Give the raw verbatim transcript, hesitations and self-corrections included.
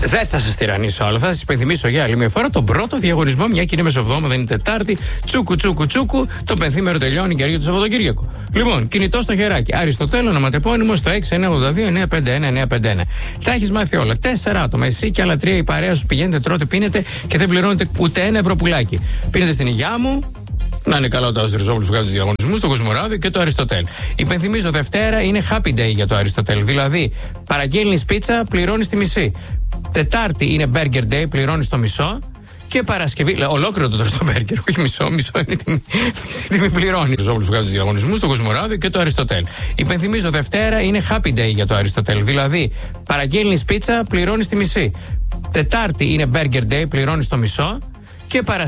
Δεν θα σας τυραννίσω άλλο. Θα σας υπενθυμίσω για άλλη μια φορά τον πρώτο διαγωνισμό, μια και είναι μεσοβδόμαδα, είναι Τετάρτη. Τσούκου, τσούκου, τσούκου. Το πενθήμερο τελειώνει και έρχεται το Σαββατοκύριακο. Λοιπόν, κινητό στο χεράκι. Αριστοτέλου, ονοματεπώνυμο στο έξι εννιά οκτώ δύο εννιά πέντε ένα εννιά πέντε ένα. Τα έχεις μάθει όλα. Τέσσερα άτομα. Εσύ και άλλα τρία η παρέα σου πηγαίνετε, τρώτε, πίνετε και δεν πληρώνετε ούτε ένα ευρώ πουλάκι. Πίνετε στην υγειά μου. Να είναι καλό το Αζριζόπουλο που κάνει του διαγωνισμού, το Κοσμοράδιο και το Αριστοτέλ. Υπενθυμίζω, Δευτέρα είναι happy day για το Αριστοτέλ. Δηλαδή, παραγγέλνει πίτσα, πληρώνει τη μισή. Τετάρτη είναι burger day, πληρώνει το μισό. Και Παρασκευή, λέ, ολόκληρο το τρως το μπέργκερ, όχι μισό, μισό είναι τιμή, μισή τιμή πληρώνει. Ο Ζόπουλος που κάνει του διαγωνισμού, το Κοσμοράδιο και το Αριστοτέλ. Υπενθυμίζω, Δευτέρα είναι happy day για το Αριστοτέλ. Δηλαδή, παραγγέλνει πίτσα, πληρώνει τη μισή. Τετάρτη είναι burger day, πληρώνει το μισό. Και Παρασκευή.